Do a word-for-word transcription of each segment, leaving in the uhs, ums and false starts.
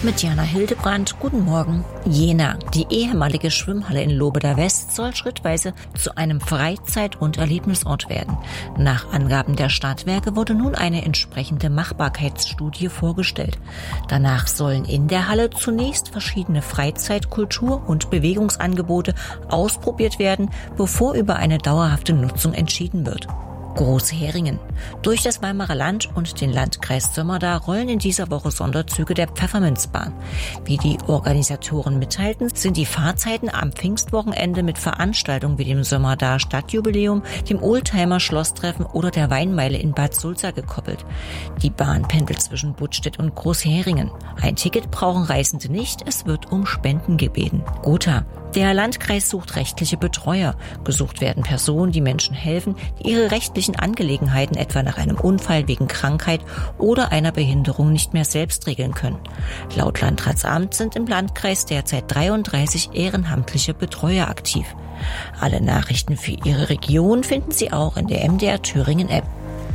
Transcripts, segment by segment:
Mit Jana Hildebrandt, guten Morgen. Jena, die ehemalige Schwimmhalle in Lobeda West, soll schrittweise zu einem Freizeit- und Erlebnisort werden. Nach Angaben der Stadtwerke wurde nun eine entsprechende Machbarkeitsstudie vorgestellt. Danach sollen in der Halle zunächst verschiedene Freizeit-, Kultur- und Bewegungsangebote ausprobiert werden, bevor über eine dauerhafte Nutzung entschieden wird. Großheringen. Durch das Weimarer Land und den Landkreis Sömmerda rollen in dieser Woche Sonderzüge der Pfefferminzbahn. Wie die Organisatoren mitteilten, sind die Fahrzeiten am Pfingstwochenende mit Veranstaltungen wie dem Sömmerda Stadtjubiläum, dem Oldtimer Schlosstreffen oder der Weinmeile in Bad Sulza gekoppelt. Die Bahn pendelt zwischen Budstedt und Großheringen. Ein Ticket brauchen Reisende nicht, es wird um Spenden gebeten. Gotha. Der Landkreis sucht rechtliche Betreuer. Gesucht werden Personen, die Menschen helfen, die ihre rechtlichen Angelegenheiten etwa nach einem Unfall, wegen Krankheit oder einer Behinderung nicht mehr selbst regeln können. Laut Landratsamt sind im Landkreis derzeit dreiunddreißig ehrenamtliche Betreuer aktiv. Alle Nachrichten für Ihre Region finden Sie auch in der M D R Thüringen App.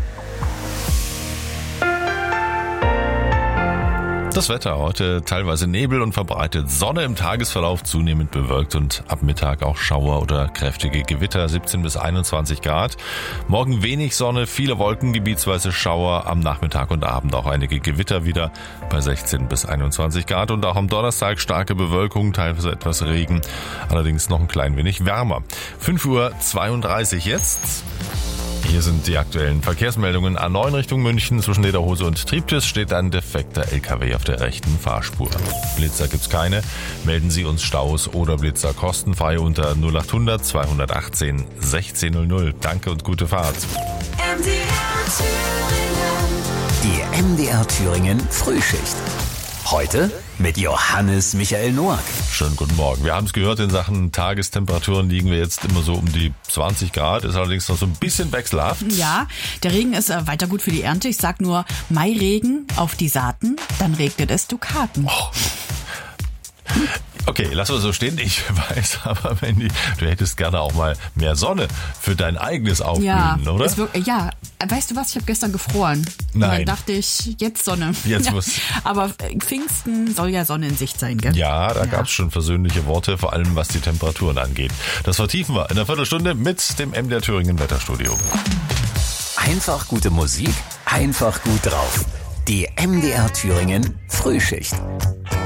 Das Wetter heute teilweise Nebel und verbreitet Sonne, im Tagesverlauf zunehmend bewölkt und ab Mittag auch Schauer oder kräftige Gewitter, siebzehn bis einundzwanzig Grad. Morgen wenig Sonne, viele Wolken, gebietsweise Schauer, am Nachmittag und Abend auch einige Gewitter wieder bei sechzehn bis einundzwanzig Grad und auch am Donnerstag starke Bewölkung, teilweise etwas Regen, allerdings noch ein klein wenig wärmer. fünf Uhr zweiunddreißig jetzt. Hier sind die aktuellen Verkehrsmeldungen. A neun Richtung München zwischen Lederhose und Triptis steht ein defekter L K W auf der rechten Fahrspur. Blitzer gibt's keine. Melden Sie uns Staus oder Blitzer kostenfrei unter null achthundert zweihundertachtzehn sechzehnhundert. Danke und gute Fahrt. M D R Thüringen. Die M D R Thüringen Frühschicht. Heute mit Johannes Michael Noack. Schönen guten Morgen. Wir haben es gehört, in Sachen Tagestemperaturen liegen wir jetzt immer so um die zwanzig Grad. Ist allerdings noch so ein bisschen wechselhaft. Ja, der Regen ist äh, weiter gut für die Ernte. Ich sag nur Mairegen auf die Saaten, dann regnet es Dukaten. Oh. Okay, lass wir so stehen. Ich weiß, aber Mandy, du hättest gerne auch mal mehr Sonne für dein eigenes Aufblühen, ja, oder? Es wird, ja, weißt du was, ich habe gestern gefroren. Nein. Und dann dachte ich, jetzt Sonne. Jetzt ja, muss. Aber Pfingsten soll ja Sonne in Sicht sein, gell? Ja, da ja. gab es schon versöhnliche Worte, vor allem was die Temperaturen angeht. Das vertiefen wir in einer Viertelstunde mit dem M D R Thüringen Wetterstudio. Einfach gute Musik, einfach gut drauf. Die M D R Thüringen Frühschicht.